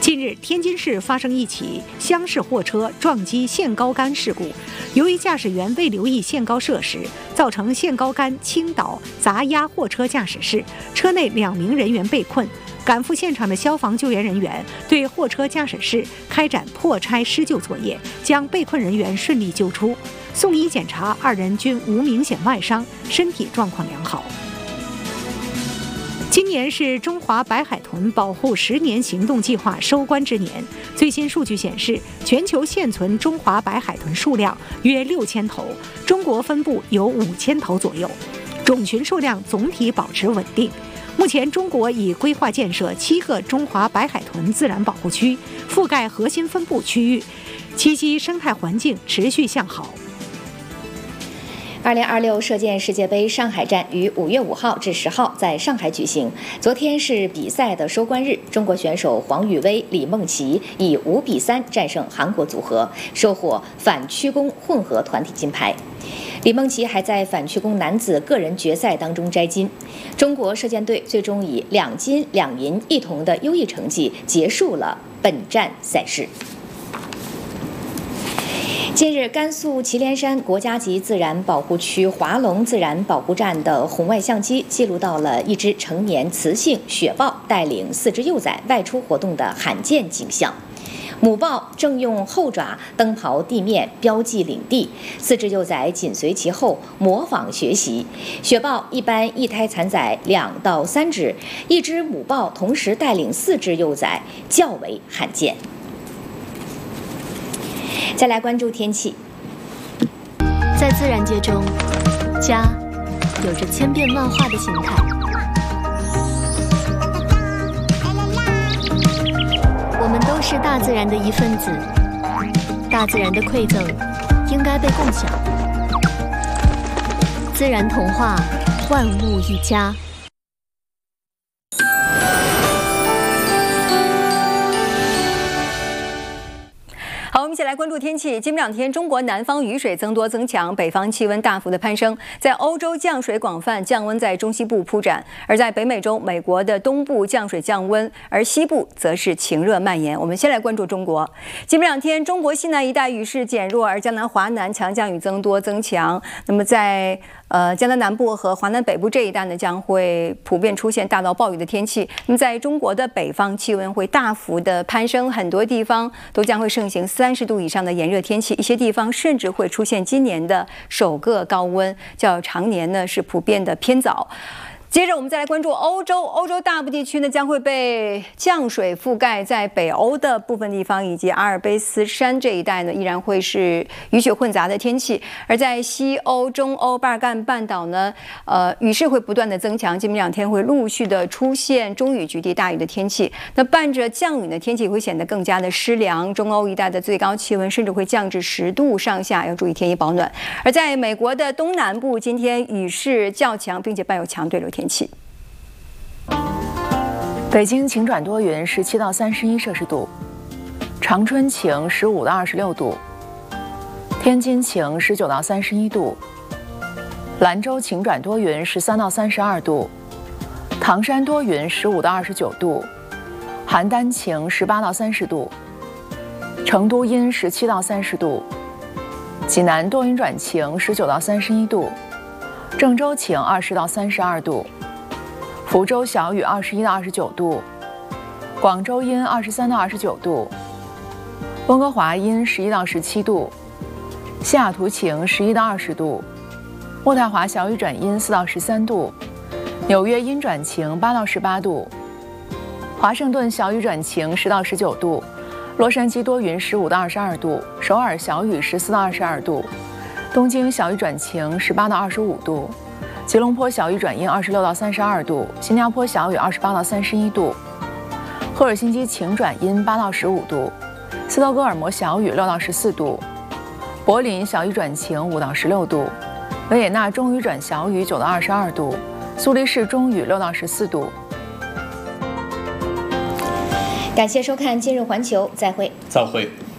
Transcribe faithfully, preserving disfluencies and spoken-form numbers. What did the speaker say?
近日，天津市发生一起厢式货车撞击限高杆事故，由于驾驶员未留意限高设施，造成限高杆倾倒砸压货车驾驶室，车内两名人员被困。赶赴现场的消防救援人员对货车驾驶室开展破拆施救作业，将被困人员顺利救出。送医检查，二人均无明显外伤，身体状况良好。今年是中华白海豚保护十年行动计划收官之年。最新数据显示，全球现存中华白海豚数量约六千头，中国分布有五千头左右，种群数量总体保持稳定。目前，中国已规划建设七个中华白海豚自然保护区，覆盖核心分布区域，栖息生态环境持续向好。 二零二六射箭世界杯上海站于五月五号至十号在上海举行。昨天是比赛的收官日，中国选手黄宇威、李梦琪以五比三战胜韩国组合，收获反曲弓混合团体金牌。李梦琪还在反曲弓男子个人决赛当中摘金。中国射箭队最终以两金两银一铜的优异成绩结束了本站赛事。近日，甘肃祁连山国家级自然保护区华龙自然保护站的红外相机记录到了一只成年雌性雪豹带领四只幼崽外出活动的罕见景象。母豹正用后爪蹬刨地面，标记领地，四只幼崽紧随其后，模仿学习。雪豹一般一胎产崽两到三只，一只母豹同时带领四只幼崽，较为罕见。再来关注天气。 在自然界中，家有着千变万化的形态。我们都是大自然的一份子，大自然的馈赠应该被共享。自然童话，万物一家。 好，我们一起来关注天气。今明两天，中国南方雨水增多增强，北方气温大幅的攀升。在欧洲降水广泛，降温在中西部铺展；而在北美洲，美国的东部降水降温，而西部则是晴热蔓延。我们先来关注中国。今明两天，中国西南一带雨势减弱，而江南、华南强降雨增多增强。那么在呃，江南南部和华南北部这一带呢，将会普遍出现大到暴雨的天气。那么，在中国的北方，气温会大幅的攀升，很多地方都将会盛行三十度以上的炎热天气，一些地方甚至会出现今年的首个高温，较常年呢是普遍的偏早。接着我们再来关注欧洲，欧洲大部地区呢将会被降水覆盖，在北欧的部分地方以及阿尔卑斯山这一带呢，依然会是雨雪混杂的天气。而在西欧、中欧、巴尔干半岛呢，呃，雨势会不断的增强，今明两天会陆续的出现中雨局地大雨的天气。那伴着降雨的天气会显得更加的湿凉，中欧一带的最高气温甚至会降至十度上下，要注意添衣保暖。而在美国的东南部，今天雨势较强，并且伴有强对流天气。天气。 北京晴转多云，十七到三十一摄氏度；长春晴，十五到二十六度；天津晴，十九到三十一度；兰州晴转多云，十三到三十二度；唐山多云，十五到二十九度；邯郸晴，十八到三十度；成都阴，十七到三十度；济南多云转晴，十九到三十一度。郑州晴，二十到三十二度；福州小雨，二十一到二十九度；广州阴，二十三到二十九度；温哥华阴，十一到十七度；西雅图晴，十一到二十度；渥太华小雨转阴，四到十三度；纽约阴转晴，八到十八度；华盛顿小雨转晴，十到十九度；洛杉矶多云，十五到二十二度；首尔小雨，十四到二十二度。东京小雨转晴，十八到二十五度；吉隆坡小雨转阴，二十六到三十二度；新加坡小雨，二十八到三十一度；赫尔辛基晴转阴，八到十五度；斯德哥尔摩小雨，六到十四度；柏林小雨转晴，五到十六度；维也纳中雨转小雨，九到二十二度；苏黎世中雨，六到十四度。 感谢收看《今日环球》，再会。 再会。